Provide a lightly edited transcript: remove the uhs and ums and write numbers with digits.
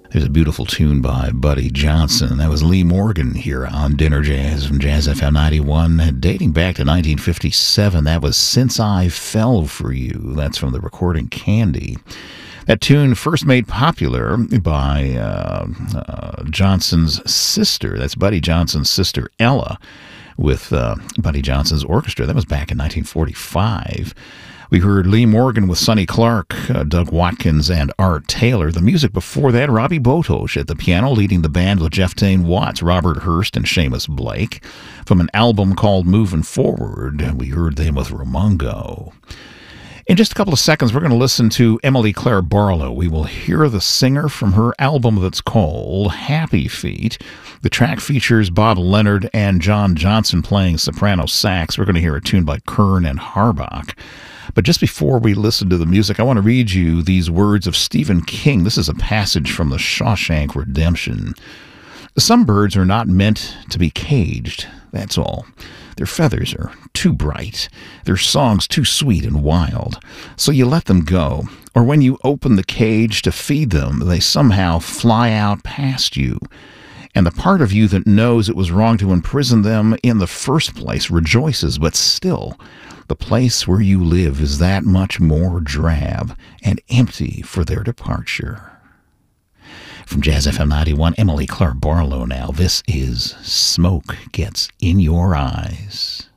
There's a beautiful tune by Buddy Johnson. That was Lee Morgan here on Dinner Jazz from Jazz FM 91, dating back to 1957. That was Since I Fell for You. That's from the recording Candy. That tune first made popular by Johnson's sister. That's Buddy Johnson's sister, Ella, with Buddy Johnson's orchestra. That was back in 1945. We heard Lee Morgan with Sonny Clark, Doug Watkins, and Art Taylor. The music before that, Robbie Botosh at the piano, leading the band with Jeff Dane Watts, Robert Hurst, and Seamus Blake. From an album called Moving Forward, we heard them with Romungo. In just a couple of seconds, we're going to listen to Emily Claire Barlow. We will hear the singer from her album that's called Happy Feet. The track features Bob Leonard and John Johnson playing soprano sax. We're going to hear a tune by Kern and Harbach. But just before we listen to the music, I want to read you these words of Stephen King. This is a passage from The Shawshank Redemption. Some birds are not meant to be caged, that's all. Their feathers are too bright, their songs too sweet and wild. So you let them go, or when you open the cage to feed them, they somehow fly out past you. And the part of you that knows it was wrong to imprison them in the first place rejoices, but still, the place where you live is that much more drab and empty for their departure. From Jazz FM 91, Emily Claire Barlow now. This is Smoke Gets in Your Eyes.